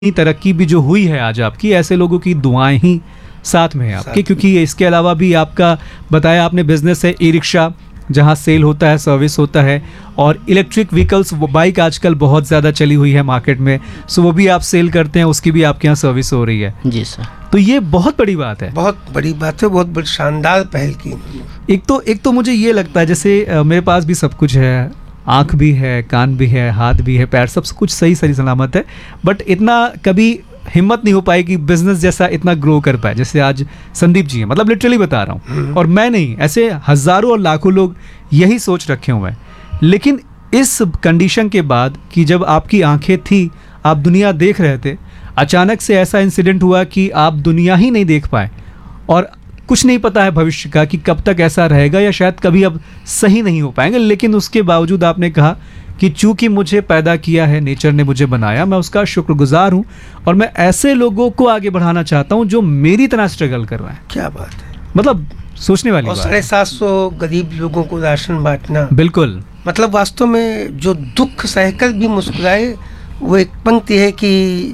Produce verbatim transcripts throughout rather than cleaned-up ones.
तरक्की भी जो हुई है आज आपकी, ऐसे लोगों की दुआएं ही साथ में है आपके, क्योंकि इसके अलावा भी आपका बताया आपने बिजनेस है ई रिक्शा, जहां सेल होता है, सर्विस होता है, और इलेक्ट्रिक व्हीकल्स, बाइक आजकल बहुत ज़्यादा चली हुई है मार्केट में, सो वो भी आप सेल करते हैं, उसकी भी आपके यहाँ सर्विस हो रही है। जी सर। तो ये बहुत बड़ी बात है, बहुत बड़ी बात है, बहुत बड़ी शानदार पहल की। एक तो एक तो मुझे ये लगता है जैसे अ, मेरे पास भी सब कुछ है, आँख भी है, कान भी है, हाथ भी है, पैर, सब कुछ सही सही सलामत है, बट इतना कभी हिम्मत नहीं हो पाई कि बिजनेस जैसा इतना ग्रो कर पाए जैसे आज संदीप जी हैं। मतलब लिटरली बता रहा हूँ, और मैं नहीं, ऐसे हजारों और लाखों लोग यही सोच रखे हुए हैं। लेकिन इस कंडीशन के बाद कि जब आपकी आंखें थी, आप दुनिया देख रहे थे, अचानक से ऐसा इंसिडेंट हुआ कि आप दुनिया ही नहीं देख पाए, और कुछ नहीं पता है भविष्य का कि कब तक ऐसा रहेगा, या शायद कभी अब सही नहीं हो पाएंगे। लेकिन उसके बावजूद आपने कहा कि चूंकि मुझे पैदा किया है, नेचर ने मुझे बनाया, मैं उसका शुक्रगुजार हूँ, और मैं ऐसे लोगों को आगे बढ़ाना चाहता हूँ जो मेरी तरह स्ट्रगल कर रहे हैं। क्या बात है, मतलब सोचने वाली और बात। साढ़े सात सौ गरीब लोगों को राशन बांटना, बिल्कुल, मतलब वास्तव में जो दुख सहकर भी मुस्कुराए। वो एक पंक्ति है कि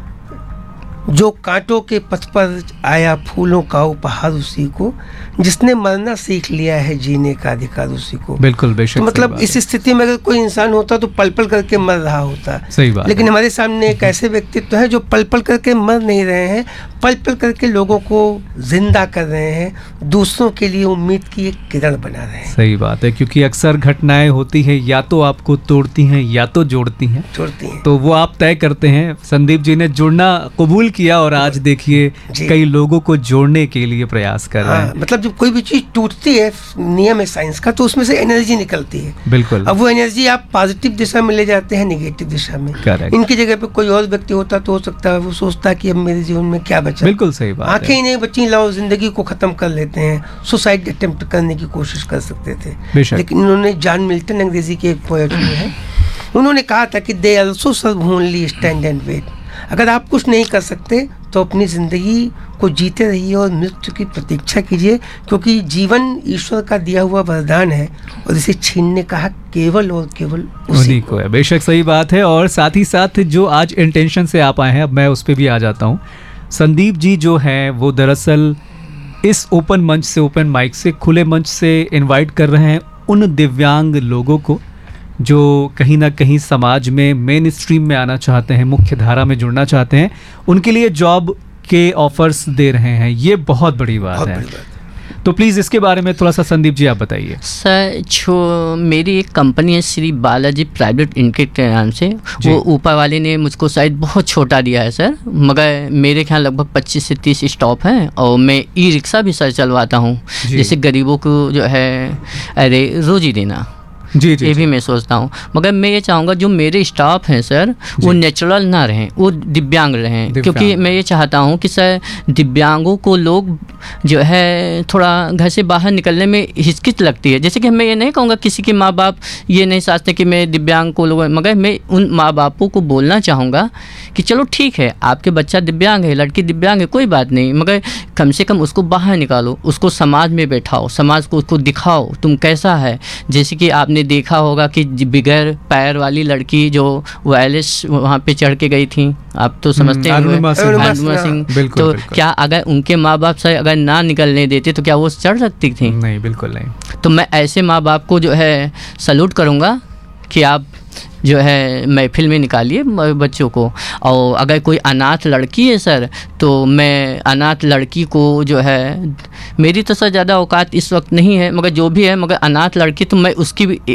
जो कांटों के पथ पर आया फूलों का उपहार उसी को, जिसने मरना सीख लिया है जीने का अधिकार उसी को। बिल्कुल, बेशक। तो मतलब इस स्थिति में अगर कोई इंसान होता तो पल पल करके मर रहा होता। सही बात। लेकिन हमारे सामने एक ऐसे व्यक्तित्व है जो पल पल करके मर नहीं रहे हैं, पल पल करके लोगों को जिंदा कर रहे हैं, दूसरों के लिए उम्मीद की एक किरण बना रहे हैं। सही बात है, क्योंकि अक्सर घटनाएं होती हैं, या तो आपको तोड़ती हैं या तो जोड़ती हैं जोड़ती हैं तो वो आप तय करते हैं। संदीप जी ने जुड़ना कबूल किया, और आज देखिए कई लोगों को जोड़ने के लिए प्रयास कर रहे हैं। हाँ, मतलब जब कोई भी चीज टूटती है, नियम है साइंस का, तो उसमें से एनर्जी निकलती है। बिल्कुल। अब वो एनर्जी आप पॉजिटिव दिशा में ले जाते हैं, निगेटिव दिशा में। Correct. इनकी जगह पे कोई और व्यक्ति होता तो हो सकता है वो सोचता कि अब मेरे जीवन में क्या बचा। बिल्कुल सही बात है। आंखें ही नहीं बची, लाओ जिंदगी को खत्म कर लेते हैं, सुसाइड अटेम्प्ट करने की कोशिश कर सकते थे। बेशक। लेकिन इन्होंने, जॉन मिल्टन अंग्रेजी के एक पोएट में है, उन्होंने कहा था कि they also serve only stand and wait. अगर आप कुछ नहीं कर सकते तो अपनी ज़िंदगी को जीते रहिए और मृत्यु की प्रतीक्षा कीजिए, क्योंकि जीवन ईश्वर का दिया हुआ वरदान है, और इसे छीनने का हक केवल और केवल उसी को है। बेशक सही बात है। और साथ ही साथ जो आज इंटेंशन से आप आए हैं, अब मैं उस पर भी आ जाता हूँ। संदीप जी जो हैं वो दरअसल इस ओपन मंच से, ओपन माइक से, खुले मंच से इनवाइट कर रहे हैं उन दिव्यांग लोगों को जो कहीं ना कहीं समाज में मेन स्ट्रीम में आना चाहते हैं, मुख्य धारा में जुड़ना चाहते हैं, उनके लिए जॉब के ऑफर्स दे रहे हैं। ये बहुत बड़ी बात बहुत है। बड़ी बात है। तो प्लीज़ इसके बारे में थोड़ा सा संदीप जी आप बताइए। सर, जो मेरी एक कंपनी है श्री बालाजी प्राइवेट लिमिटेड के नाम से, वो ऊपर वाले ने मुझको शायद बहुत छोटा दिया है सर, मगर मेरे ख्याल लगभग पच्चीस से तीस स्टॉप हैं, और मैं ई रिक्शा भी सर चलवाता हूँ, जैसे गरीबों को जो है अरे रोजी देना। जी जी, ये भी मैं सोचता हूँ, मगर मैं ये चाहूँगा जो मेरे स्टाफ हैं सर, वो नेचुरल ना रहें, वो दिव्यांग रहें, दिव्यांग। क्योंकि मैं ये चाहता हूँ कि सर दिव्यांगों को लोग जो है थोड़ा घर से बाहर निकलने में हिचकिच लगती है। जैसे कि मैं ये नहीं कहूँगा किसी के माँ बाप ये नहीं सोचते कि मैं दिव्यांग को लोग, मगर मैं उन माँ बापों को बोलना चाहूँगा कि चलो ठीक है, आपके बच्चा दिव्यांग है, लड़की दिव्यांग है, कोई बात नहीं, मगर कम से कम उसको बाहर निकालो, उसको समाज में बैठाओ, समाज को उसको दिखाओ तुम कैसा है। जैसे कि आपने देखा होगा कि बगैर पैर वाली लड़की जो वायरलेस वहाँ पे चढ़ के गई थी, आप तो समझते हैं अनुमा सिंह, तो बिल्कुल। क्या अगर उनके माँ बाप से अगर ना निकलने देते तो क्या वो चढ़ सकती थी? नहीं, बिल्कुल नहीं। तो मैं ऐसे माँ बाप को जो है सैल्यूट करूँगा कि आप जो है महफिल में निकालिए बच्चों को। और अगर कोई अनाथ लड़की है सर, तो मैं अनाथ लड़की को जो है, मेरी तो सर ज़्यादा औकात इस वक्त नहीं है, मगर जो भी है, मगर अनाथ लड़की तो मैं उसकी भी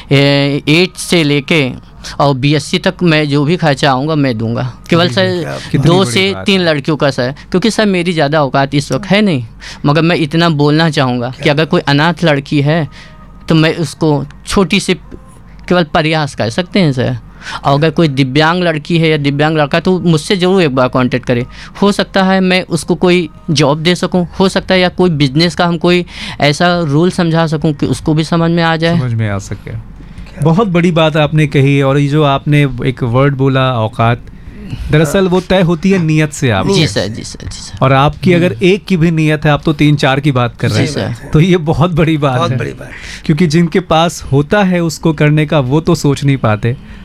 एट से लेके और बी एस सी तक मैं जो भी खर्चा आऊँगा मैं दूंगा, केवल सर दो से तीन लड़कियों का सर, क्योंकि सर मेरी ज़्यादा औकात इस वक्त है नहीं, मगर मैं इतना बोलना चाहूँगा कि अगर कोई अनाथ लड़की है तो मैं उसको छोटी सी केवल प्रयास कर सकते हैं सर। और अगर कोई दिव्यांग लड़की है या दिव्यांग लड़का, तो मुझसे ज़रूर एक बार कांटेक्ट करें। हो सकता है मैं उसको कोई जॉब दे सकूं, हो सकता है या कोई बिजनेस का हम कोई ऐसा रूल समझा सकूं कि उसको भी समझ में आ जाए, समझ में आ सके। बहुत बड़ी बात आपने कही। और ये जो आपने एक वर्ड बोला औकात, दरअसल वो तय होती है नीयत से। आप जी सर, जी सर, जी सर। और आपकी अगर एक की भी नीयत है, आप तो तीन चार की बात कर रहे हैं, तो ये बहुत बड़ी बात बहुत है। बड़ी बात। क्योंकि जिनके पास होता है उसको करने का, वो तो सोच नहीं पाते,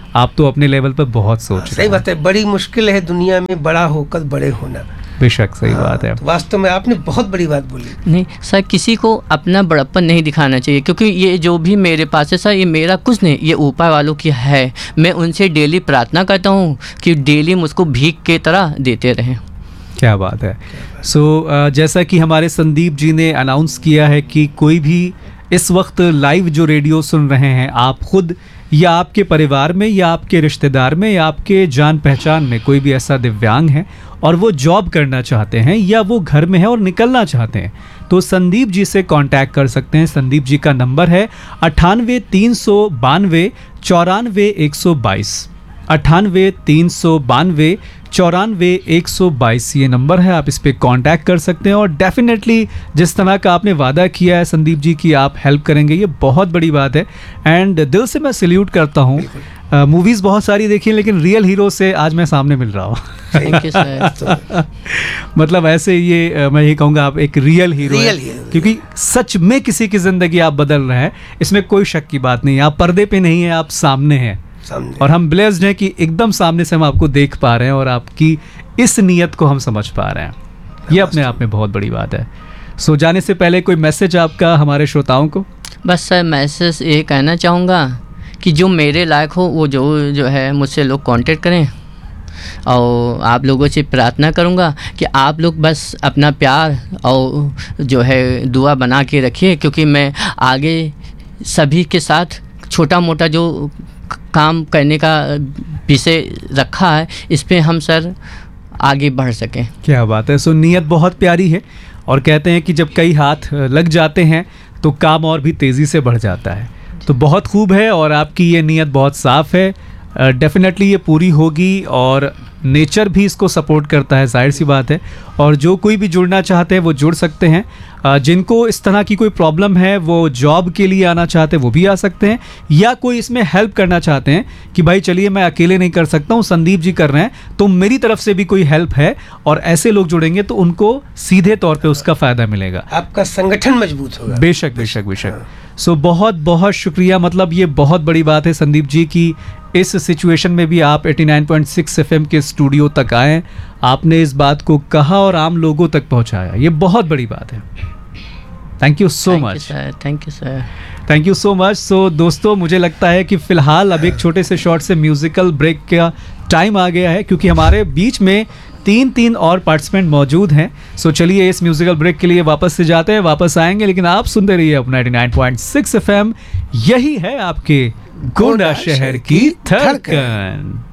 आप तो अपने लेवल पर बहुत सोच रहे सही हैं। बात है, बड़ी मुश्किल है दुनिया में बड़ा होकर बड़े होना। बेशक सही बात है। तो वास्तव में आपने बहुत बड़ी बात बोली। नहीं सर, किसी को अपना बड़प्पन नहीं दिखाना चाहिए, क्योंकि ये जो भी मेरे पास है सर, ये मेरा कुछ नहीं, ये ऊपर वालों की है। मैं उनसे डेली प्रार्थना करता हूँ कि डेली मुझको भीख के तरह देते रहें। क्या बात है। सो so, uh, जैसा कि हमारे संदीप जी ने अनाउंस किया है कि कोई भी इस वक्त लाइव जो रेडियो सुन रहे हैं, आप खुद या आपके परिवार में या आपके रिश्तेदार में या आपके जान पहचान में कोई भी ऐसा दिव्यांग है और वो जॉब करना चाहते हैं या वो घर में है और निकलना चाहते हैं, तो संदीप जी से कांटेक्ट कर सकते हैं। संदीप जी का नंबर है अट्ठानवे तीन सौ बानवे चौरानवे एक सौ बाईस, अट्ठानवे तीन सौ बानवे चौरानवे एक सौ बाईस ये नंबर है। आप इस पर कांटेक्ट कर सकते हैं और डेफिनेटली जिस तरह का आपने वादा किया है संदीप जी की आप हेल्प करेंगे, ये बहुत बड़ी बात है एंड दिल से मैं सल्यूट करता हूँ। मूवीज़ बहुत सारी देखी हैं लेकिन रियल हीरो से आज मैं सामने मिल रहा हूँ। Thank you sir. मतलब ऐसे ये अ, मैं ये कहूँगा आप एक रियल हीरो रियल हैं, हीरो। क्योंकि सच में किसी की ज़िंदगी आप बदल रहे हैं, इसमें कोई शक की बात नहीं है। आप पर्दे पे नहीं है, आप सामने हैं सामने। और हम ब्लेस्ड हैं कि एकदम सामने से हम आपको देख पा रहे हैं और आपकी इस नीयत को हम समझ पा रहे हैं। ये अपने आप में बहुत बड़ी बात है। सो जाने से पहले कोई मैसेज आपका हमारे श्रोताओं को? बस सर मैसेज ये कहना चाहूँगा कि जो मेरे लायक हो वो जो जो है मुझसे लोग कांटेक्ट करें, और आप लोगों से प्रार्थना करूँगा कि आप लोग बस अपना प्यार और जो है दुआ बना के रखिए, क्योंकि मैं आगे सभी के साथ छोटा मोटा जो काम करने का विषय रखा है, इस पे हम सर आगे बढ़ सकें। क्या बात है। सो नीयत बहुत प्यारी है और कहते हैं कि जब कई हाथ लग जाते हैं तो काम और भी तेज़ी से बढ़ जाता है। तो बहुत खूब है और आपकी ये नीयत बहुत साफ़ है। डेफिनेटली ये पूरी होगी और नेचर भी इसको सपोर्ट करता है, जाहिर सी बात है। और जो कोई भी जुड़ना चाहते हैं वो जुड़ सकते हैं। अ, जिनको इस तरह की कोई प्रॉब्लम है, वो जॉब के लिए आना चाहते हैं वो भी आ सकते हैं, या कोई इसमें हेल्प करना चाहते हैं कि भाई चलिए मैं अकेले नहीं कर सकता हूँ, संदीप जी कर रहे हैं तो मेरी तरफ से भी कोई हेल्प है, और ऐसे लोग जुड़ेंगे तो उनको सीधे तौर पे उसका फ़ायदा मिलेगा। आपका संगठन मजबूत होगा। बेशक बेशक बेशक। सो बहुत बहुत शुक्रिया। मतलब ये बहुत बड़ी बात है संदीप जी की इस सिचुएशन में भी आप नवासी पॉइंट छह एफएम के स्टूडियो तक आए, आपने इस बात को कहा और आम लोगों तक पहुंचाया, ये बहुत बड़ी बात है। Thank you so much sir. Thank you sir. Thank you so much. सो दोस्तों मुझे लगता है कि फ़िलहाल अब एक छोटे से शॉर्ट से म्यूज़िकल ब्रेक का टाइम आ गया है, क्योंकि हमारे बीच में तीन तीन और पार्टिसिपेंट मौजूद हैं। सो चलिए इस म्यूज़िकल ब्रेक के लिए वापस से जाते हैं, वापस आएंगे, लेकिन आप सुनते रहिए अपना नवासी पॉइंट छह एफएम। यही है आपके गोंडा शहर की धड़कन।